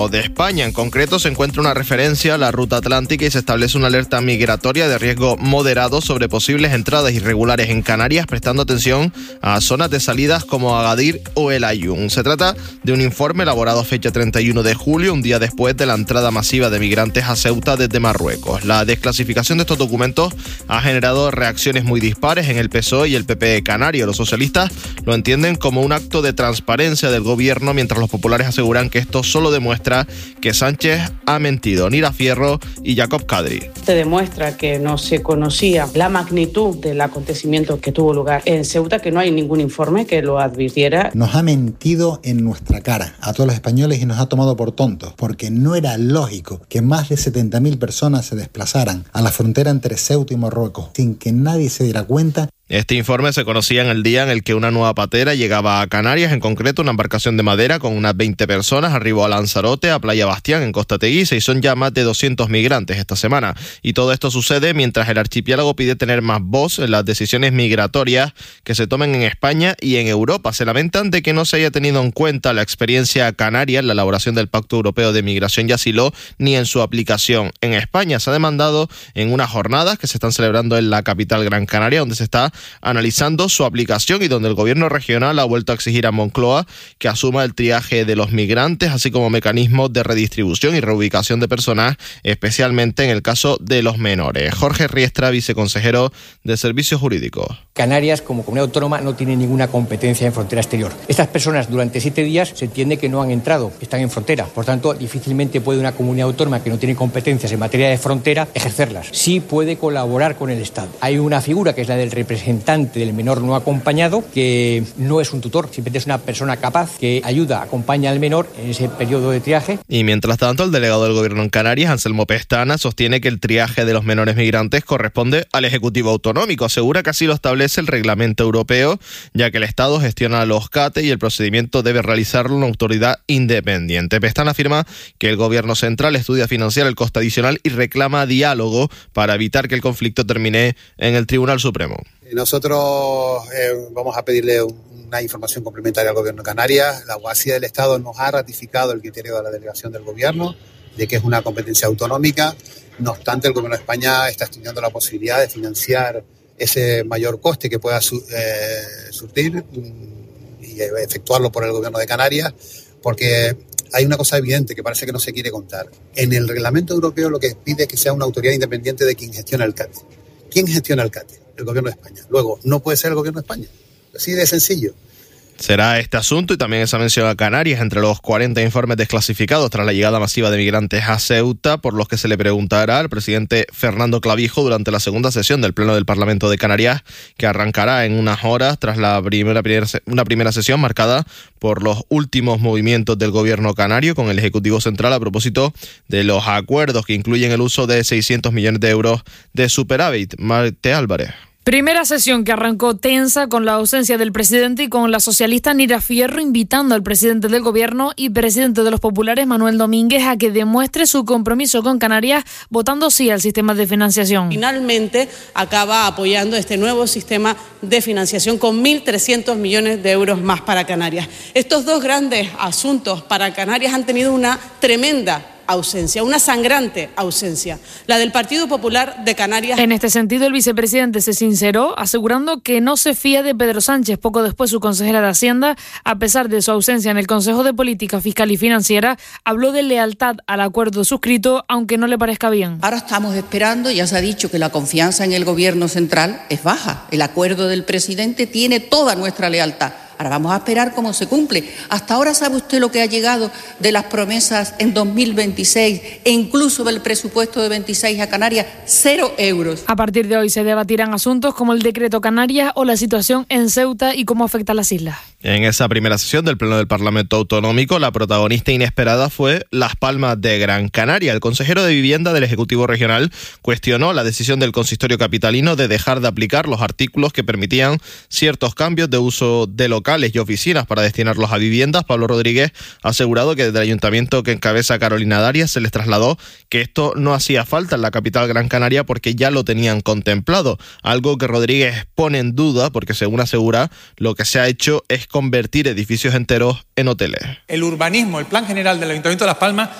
de España. En concreto, se encuentra una referencia a la ruta atlántica y se establece una alerta migratoria de riesgo moderado sobre posibles entradas irregulares en Canarias, prestando atención a zonas de salidas como Agadir o El Aaiún. Se trata de un informe elaborado a fecha 31 de julio, un día después de la entrada masiva de migrantes a Ceuta desde Marruecos. La desclasificación de estos documentos ha generado reacciones muy dispares en el PSOE y el PP canario. Los socialistas lo entienden como un acto de transparencia del gobierno, mientras los populares aseguran que esto solo demuestra que Sánchez ha mentido. Nira Fierro y Jacob Kadri. Se demuestra que no se conocía la magnitud del acontecimiento que tuvo lugar en Ceuta, que no hay ningún informe que lo advirtiera. Nos ha mentido en nuestra cara a todos los españoles y nos ha tomado por tontos, porque no era lógico que más de 70.000 personas se desplazaran a la frontera entre Ceuta y Marruecos sin que nadie se diera cuenta. Este informe se conocía en el día en el que una nueva patera llegaba a Canarias, en concreto una embarcación de madera con unas 20 personas, arribó a Lanzarote, a Playa Bastián, en Costa Teguise, y son ya más de 200 migrantes esta semana. Y todo esto sucede mientras el archipiélago pide tener más voz en las decisiones migratorias que se tomen en España y en Europa. Se lamentan de que no se haya tenido en cuenta la experiencia canaria en la elaboración del Pacto Europeo de Migración y Asilo, ni en su aplicación en España. Se ha demandado en unas jornadas que se están celebrando en la capital Gran Canaria, donde se está analizando su aplicación y donde el gobierno regional ha vuelto a exigir a Moncloa que asuma el triaje de los migrantes, así como mecanismos de redistribución y reubicación de personas, especialmente en el caso de los menores. Jorge Riestra, viceconsejero de Servicios Jurídicos. Canarias, como comunidad autónoma, no tiene ninguna competencia en frontera exterior. Estas personas durante 7 días se entiende que no han entrado, están en frontera. Por tanto, difícilmente puede una comunidad autónoma que no tiene competencias en materia de frontera ejercerlas. Sí puede colaborar con el Estado. Hay una figura que es la del representante del menor no acompañado, que no es un tutor, simplemente es una persona capaz que ayuda, acompaña al menor en ese periodo de triaje. Y mientras tanto, el delegado del gobierno en Canarias, Anselmo Pestana, sostiene que el triaje de los menores migrantes corresponde al Ejecutivo Autonómico. Asegura que así lo establece el reglamento europeo, ya que el Estado gestiona los CATE y el procedimiento debe realizarlo una autoridad independiente. Pestana afirma que el gobierno central estudia financiar el coste adicional y reclama diálogo para evitar que el conflicto termine en el Tribunal Supremo. Nosotros vamos a pedirle una información complementaria al Gobierno de Canarias. La Abogacía del Estado nos ha ratificado el criterio de la delegación del Gobierno de que es una competencia autonómica. No obstante, el Gobierno de España está estudiando la posibilidad de financiar ese mayor coste que pueda surtir y efectuarlo por el Gobierno de Canarias, porque hay una cosa evidente que parece que no se quiere contar. En el reglamento europeo lo que pide es que sea una autoridad independiente de quien gestiona el CATE. ¿Quién gestiona el CATE? El Gobierno de España. Luego, no puede ser el Gobierno de España. Así de sencillo. Será este asunto y también esa mención a Canarias entre los 40 informes desclasificados tras la llegada masiva de migrantes a Ceuta, por los que se le preguntará al presidente Fernando Clavijo durante la segunda sesión del Pleno del Parlamento de Canarias, que arrancará en unas horas tras una primera sesión marcada por los últimos movimientos del gobierno canario con el Ejecutivo Central a propósito de los acuerdos que incluyen el uso de 600 millones de euros de superávit. Marte Álvarez. Primera sesión que arrancó tensa con la ausencia del presidente y con la socialista Nira Fierro invitando al presidente del gobierno y presidente de los populares Manuel Domínguez a que demuestre su compromiso con Canarias votando sí al sistema de financiación. Finalmente acaba apoyando este nuevo sistema de financiación con 1.300 millones de euros más para Canarias. Estos dos grandes asuntos para Canarias han tenido una tremenda ausencia, una sangrante ausencia, la del Partido Popular de Canarias. En este sentido, el vicepresidente se sinceró, asegurando que no se fía de Pedro Sánchez. Poco después, su consejera de Hacienda, a pesar de su ausencia en el Consejo de Política Fiscal y Financiera, habló de lealtad al acuerdo suscrito, aunque no le parezca bien. Ahora estamos esperando, ya se ha dicho que la confianza en el Gobierno central es baja. El acuerdo del presidente tiene toda nuestra lealtad. Ahora vamos a esperar cómo se cumple. Hasta ahora, ¿sabe usted lo que ha llegado de las promesas en 2026 e incluso del presupuesto de 26 a Canarias? 0 euros. A partir de hoy se debatirán asuntos como el decreto Canarias o la situación en Ceuta y cómo afecta a las islas. En esa primera sesión del Pleno del Parlamento Autonómico, la protagonista inesperada fue Las Palmas de Gran Canaria. El consejero de Vivienda del Ejecutivo Regional cuestionó la decisión del consistorio capitalino de dejar de aplicar los artículos que permitían ciertos cambios de uso de locales y oficinas para destinarlos a viviendas. Pablo Rodríguez ha asegurado que desde el ayuntamiento que encabeza Carolina Darias se les trasladó que esto no hacía falta en la capital Gran Canaria porque ya lo tenían contemplado, algo que Rodríguez pone en duda porque, según asegura, lo que se ha hecho es convertir edificios enteros en hoteles. El urbanismo, el plan general del Ayuntamiento de Las Palmas